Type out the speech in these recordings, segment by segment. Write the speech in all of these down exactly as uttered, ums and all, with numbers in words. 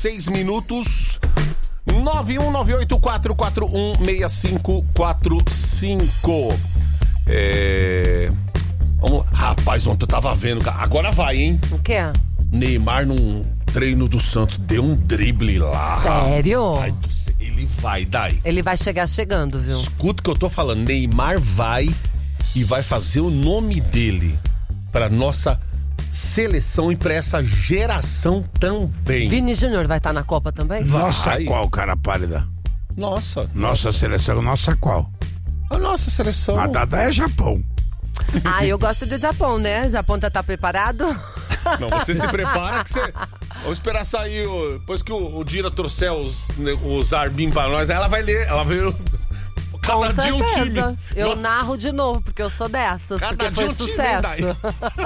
seis minutos. nove um nove oito quatro quatro um seis cinco quatro cinco. É... Vamos lá. Rapaz, ontem eu tava vendo. Agora vai, hein? O quê? Neymar num treino do Santos deu um drible lá. Sério? Ai, ele vai, Dai. Ele vai chegar chegando, viu? Escuta o que eu tô falando. Neymar vai e vai fazer o nome dele pra nossa seleção e pra essa geração também. Vini Júnior vai estar na Copa também? Nossa Vai. qual, cara pálida? Nossa. Nossa, Nossa. seleção, nossa qual? A nossa seleção. A Dada é Japão. Ah, eu gosto do Japão, né? Japão tá, tá preparado? Não, você se prepara que você... Vamos esperar sair, o... depois que o, o Dira trouxer os, os Arbim pra nós, ela vai ler, ela vê o... Cada Com dia um time. certeza. Eu Nossa. narro de novo, porque eu sou dessas, Cada porque dia foi um time, sucesso.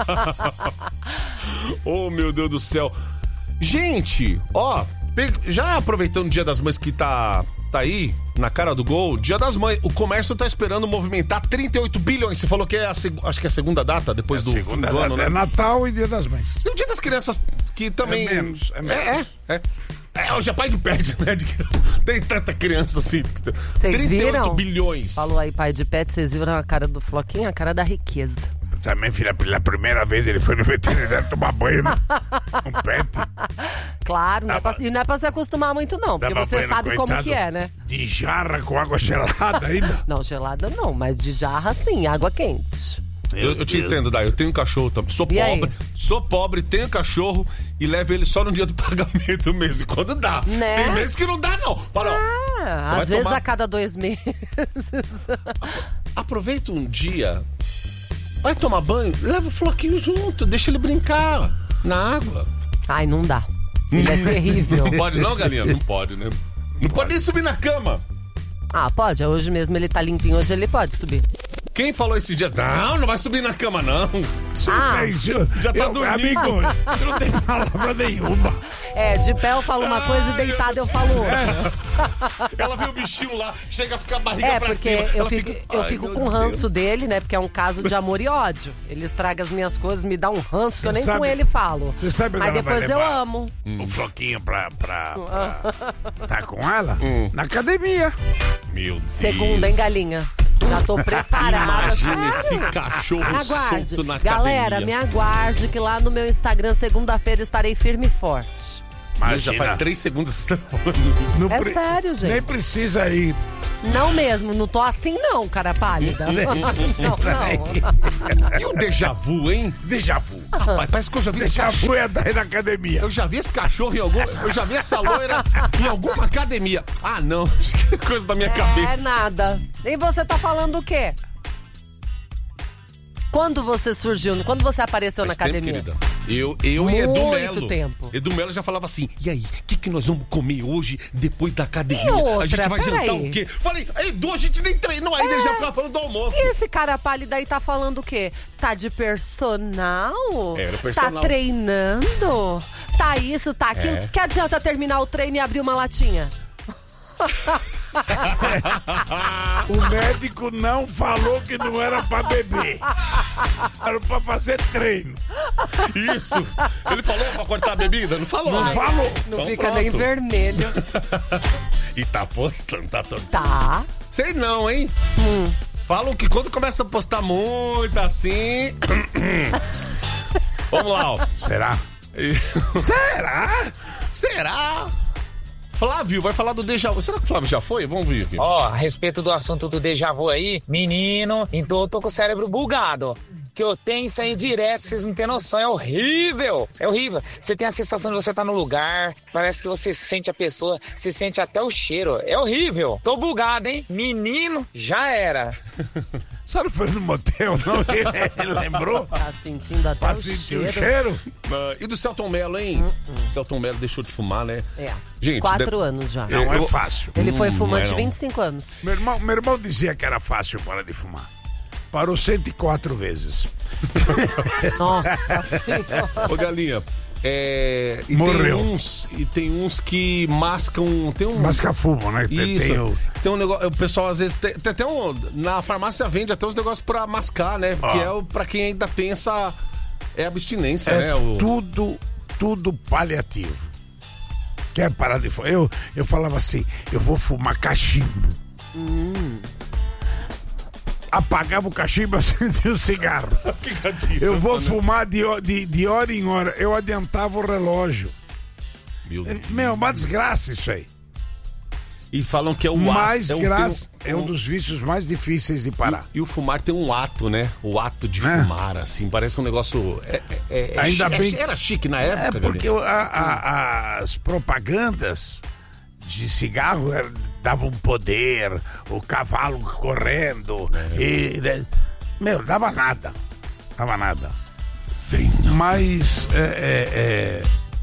Oh, meu Deus do céu. Gente, ó, já aproveitando o Dia das Mães que tá, tá aí, na cara do gol, Dia das Mães, o comércio tá esperando movimentar trinta e oito bilhões. Você falou que é a, seg... acho que é a segunda data, depois É do, segunda fim do ano, data, né? É Natal e Dia das Mães. E o Dia das Crianças, que também... É menos, é menos. É, é. É, hoje é pai de pet, né? Tem tanta criança assim. Vocês trinta e oito viram? bilhões. Falou aí, pai de pet, vocês viram a cara do Floquinho? A cara da riqueza. Também, filha, pela primeira vez ele foi no veterinário tomar banho, né? Um pet. Claro, não é Dava- pra, e não é pra se acostumar muito não, porque Dava você banho no sabe como coitado que é, né? De jarra com água gelada ainda. Não, gelada não, mas de jarra sim, água quente. Eu, eu te Meu Deus. entendo, Dai. Eu tenho um cachorro também. Sou E aí? pobre, sou pobre, tenho cachorro e levo ele só no dia do pagamento mesmo. E quando dá. Né? Tem meses que não dá, não. Fala, ó, Ah, Você vai às vezes tomar- a cada dois meses. aproveita um dia, vai tomar banho, leva o Floquinho junto, deixa ele brincar na água. Ai, não dá. Ele é terrível. Não pode não, galinha? Não pode, né? Não pode nem subir na cama. Ah, pode. Hoje mesmo ele tá limpinho, hoje ele pode subir. Quem falou esses dias? Não, não vai subir na cama, não. Ah, Já tá eu, dormindo. Amigo, você não tem palavra nenhuma. é, de pé eu falo uma coisa e deitado eu falo outra. Ela vê o bichinho lá, chega a ficar a barriga É, pra porque cima. eu Ela fico, fica, eu "Ai, fico meu com Deus." ranço dele, né? Porque é um caso de amor e ódio. Ele estraga as minhas coisas, me dá um ranço que eu nem sabe- com ele falo. Você sabe onde Mas ela vai depois eu levar amo. O Floquinho pra, pra, pra tá com ela? Na academia. Meu Deus. Segunda, hein, galinha? Já tô preparada. Imagina esse Sério? cachorro Aguarde. solto na academia. Galera, me aguarde que lá no meu Instagram, segunda-feira, estarei firme e forte. Mas já Imagina. faz três segundos que você tá falando isso. Não É pre- sério, gente. Nem precisa ir. Não mesmo, não tô assim não, cara pálida. não, não. E o déjà vu, hein? Déjà vu. Rapaz, parece que eu já vi esse Déjà cachorro. vu é daí na academia. Eu já vi esse cachorro em algum. Eu já vi essa loira em alguma academia. Ah, não. Acho que é coisa da minha É cabeça. nada. E você tá falando o quê? Quando você surgiu, quando você apareceu Faz na tempo, academia? querida. Eu, eu e Edu Muito Melo. tempo. Edu Melo já falava assim: e aí, o que, que nós vamos comer hoje depois da academia? E outra, a gente vai jantar peraí. o quê? Falei, Edu, a gente nem treinou ainda, ele já ficava falando do almoço. E esse cara pálido aí tá falando o quê? Tá de personal? Era o personal. Tá treinando? Tá isso, tá aquilo? É. Que adianta terminar o treino e abrir uma latinha? O médico não falou que não era pra beber. Era pra fazer treino. Isso. Ele falou pra cortar a bebida? Não falou, Não né? falou. Não Então fica nem pronto. vermelho. E tá postando, tá todo. Tá. Sei não, hein? Falam que quando começa a postar muito assim. Vamos lá, ó. Será? Será? Será? Flávio vai falar do déjà vu. Será que o Flávio já foi? Vamos ver aqui. Ó, a respeito do assunto do déjà vu aí, menino, então eu tô com o cérebro bugado. Que eu tenho isso aí direto, vocês não têm noção, é horrível, é horrível. Você tem a sensação de você estar no lugar, parece que você sente a pessoa, você sente até o cheiro, é horrível. Tô bugado, hein? Menino, já era. Só não foi no motel, não? Ele lembrou? Tá sentindo até Pra o sentir cheiro. o cheiro? Ah, e do Celton Mello, hein? Celton Mello deixou de fumar, né? É. Gente, Quatro de- anos já. Não Eu- é fácil. Ele foi Hum, fumante não é não. vinte e cinco anos. Meu irmão, meu irmão dizia que era fácil parar de fumar. Parou cento e quatro vezes. Nossa senhora. Ô, Galinha, é... E Morreu. tem uns, e tem uns que mascam... Tem um... Masca fumo, né? Tem- Isso. tem o- Tem um negócio... O pessoal, às vezes, tem, tem até um... Na farmácia vende até uns negócios pra mascar, né? Que Ó. é o, pra quem ainda tem essa... É abstinência, É né? O... tudo, tudo paliativo. quer parar de fumar? Eu, eu falava assim, eu vou fumar cachimbo. Hum. Apagava o cachimbo e acendia o cigarro. Eu vou fumar de, de, de hora em hora. Eu adiantava o relógio. Meu, Meu, uma desgraça isso aí. E falam que é o mais ato. graça, é, um, é um dos vícios mais difíceis de parar. E, e o fumar tem um ato, né? O ato de É. fumar, assim, parece um negócio. É, é, é, Ainda chi- bem- Era chique na É época, porque Galinha. a- a- as propagandas de cigarro era- davam poder, o cavalo correndo, e, né, meu, dava nada, dava nada. Mas é, é, é,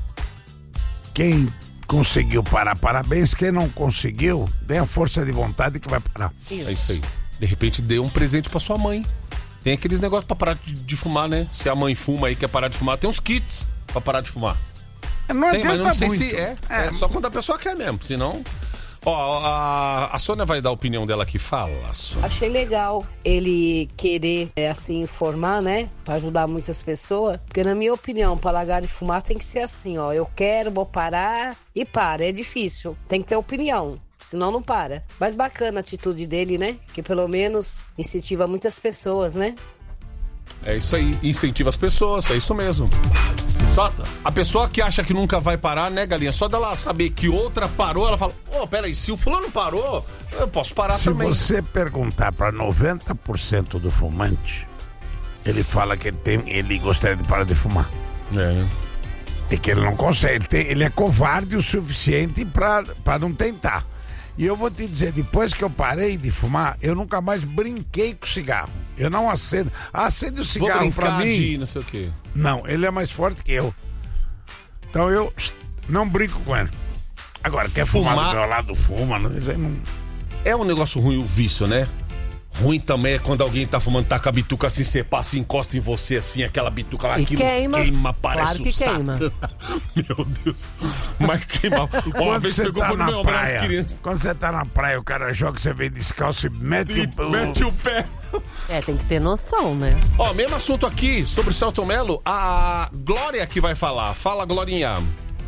quem conseguiu parar, parabéns. Quem não conseguiu, dê a força de vontade que vai parar. É isso aí. De repente dê um presente pra sua mãe. Tem aqueles negócios pra parar de, de fumar, né? Se a mãe fuma aí e quer parar de fumar, tem uns kits pra parar de fumar. Não Tem, mas adianta não sei muito. se é, é. só quando a pessoa quer mesmo, senão... Ó, a, a Sônia vai dar a opinião dela aqui. Fala, Sônia. Achei legal ele querer, é, assim, informar, né? Pra ajudar muitas pessoas. Porque, na minha opinião, pra largar de fumar tem que ser assim, ó. Eu quero, vou parar e para. É difícil. Tem que ter opinião. Senão não para. Mas bacana a atitude dele, né? Que pelo menos incentiva muitas pessoas, né? É isso aí, incentiva as pessoas, é isso mesmo. Só a pessoa que acha que nunca vai parar, né, Galinha? Só dela saber que outra parou, ela fala, ô, oh, peraí, se o fulano parou, eu posso parar Se também. você perguntar para noventa por cento do fumante, ele fala que ele, tem, ele gostaria de parar de fumar. É, né? É que ele não consegue, ele, tem, ele é covarde o suficiente para não tentar. E eu vou te dizer, depois que eu parei de fumar, eu nunca mais brinquei com cigarro. Eu não acendo. Acende o Vou cigarro pra brincar mim. de não sei o quê. Não, ele é mais forte que eu. Então eu não brinco com ele. Agora, quer fumar, Fumar- do meu lado, fuma. Não, isso aí não... É um negócio ruim o vício, né? Ruim também é quando alguém tá fumando, tá com a bituca assim, você passa e encosta em você assim, aquela bituca lá, E aquilo queima. queima, parece Claro que um saco. queima. Meu Deus. Mas queima. Uma Quando vez você pegou tá foi no na meu braço, praia, criança. quando você tá na praia, o cara joga, você vem descalço e mete E o... mete o pé. É, tem que ter noção, né? Ó, mesmo assunto aqui sobre Celton Mello, a Glória que vai falar. Fala, Glorinha.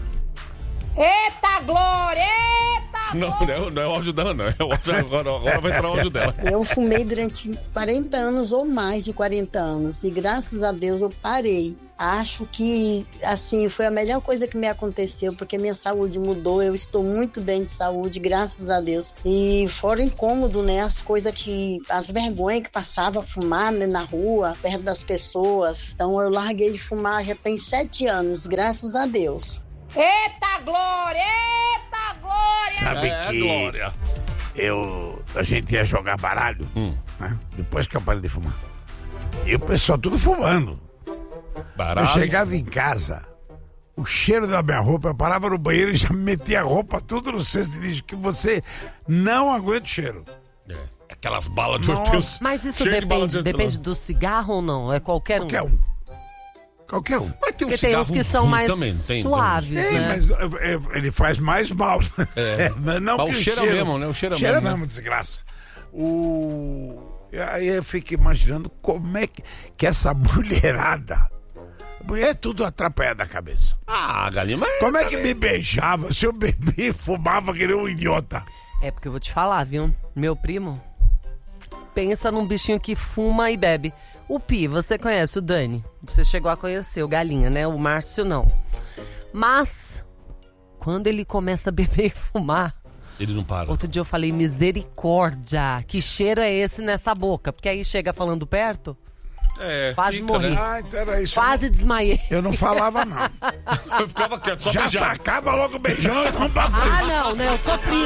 Eita, Glória! Eita! Não, não é, não é o áudio dela, não. É o áudio, agora, agora vai entrar o áudio dela. Eu fumei durante quarenta anos ou mais de quarenta anos e graças a Deus eu parei. Acho que, assim, foi a melhor coisa que me aconteceu porque minha saúde mudou, eu estou muito bem de saúde, graças a Deus. E fora o incômodo, né, as coisas que, as vergonhas que passava a fumar, né, na rua, perto das pessoas. Então eu larguei de fumar já tem sete anos, graças a Deus. Eita, Glória! Eita, Glória! Sabe É, que Glória. eu, a gente ia jogar baralho, Hum. né? Depois que eu parei de fumar. E o pessoal tudo fumando. Baralho. Eu chegava em casa, o cheiro da minha roupa, eu parava no banheiro e já metia a roupa tudo no cesto de lixo, que você não aguenta o cheiro. É, aquelas balas de Nossa. hortelã. Mas isso Cheio de bala de depende, hortelã. depende do cigarro ou não? É qualquer um? Qualquer um. Qualquer um. Mas tem um Porque tem uns cigarro que são ruim mais também, não tem? suaves, Tem, né? mas é, é, ele faz mais mal. É. mas não Mas que o cheiro é o mesmo, né? O cheiro é o cheiro mesmo, né? mesmo, desgraça. O... Aí eu fico imaginando como é que, que essa mulherada... A mulher é tudo atrapalhada da cabeça. Ah, Galinha, mas... Como é que me beijava se eu bebia e fumava que nem um idiota? É porque eu vou te falar, viu? Meu primo, pensa num bichinho que fuma e bebe. O Pi, você conhece o Dani? Você chegou a conhecer o Galinha, né? O Márcio não. Mas, quando ele começa a beber e fumar... Ele não para. Outro dia eu falei, misericórdia, que cheiro é esse nessa boca? Porque aí chega falando perto, É, quase fica, morri. né? Ah, então era isso. Quase desmaiei. Eu não falava, não. Eu ficava quieto, só Já beijava. tacava logo o beijão e vamos pra frente. Ah, não, né? Eu sou prima.